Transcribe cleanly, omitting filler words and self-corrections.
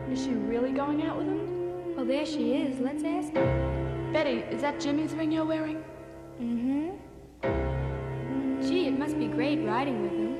Is she really going out with him? Well, there she is. Let's ask her. Betty, is that Jimmy's ring you're wearing? Mm-hmm. Gee, it must be great riding with him.